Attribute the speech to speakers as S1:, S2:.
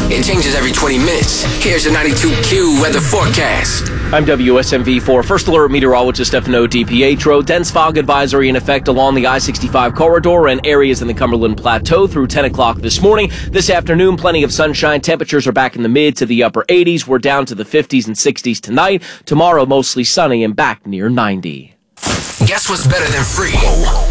S1: It changes every 20 minutes. Here's your 92Q weather forecast.
S2: I'm WSMV4 First Alert Meteorologist Stefano DiPietro. Dense fog advisory in effect along the I-65 corridor and areas in the Cumberland Plateau through 10 o'clock this morning. This afternoon, plenty of sunshine. Temperatures are back in the mid to the upper 80s. We're down to the 50s and 60s tonight. Tomorrow, mostly sunny and back near 90.
S1: Guess what's better than free?